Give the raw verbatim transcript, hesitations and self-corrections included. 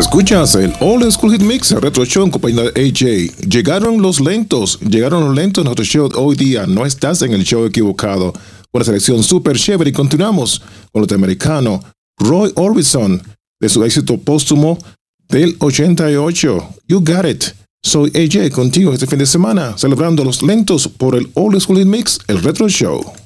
Escuchas el Old School Hit Mix, el Retro Show en compañía de A J. Llegaron los lentos, llegaron los lentos en nuestro show hoy día. No estás en el show equivocado. Una selección super chévere y continuamos con el norteamericano Roy Orbison de su éxito póstumo del ochenta y ocho. You Got It. Soy A J contigo este fin de semana, celebrando los lentos por el Old School Hit Mix, el Retro Show.